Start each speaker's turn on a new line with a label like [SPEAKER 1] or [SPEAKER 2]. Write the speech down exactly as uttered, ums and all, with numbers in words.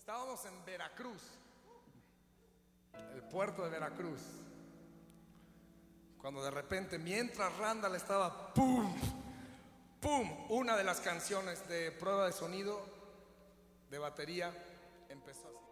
[SPEAKER 1] Estábamos en Veracruz, el puerto de Veracruz, cuando de repente, mientras Randall estaba ¡pum! ¡Pum! Una de las canciones de prueba de sonido de batería empezó así.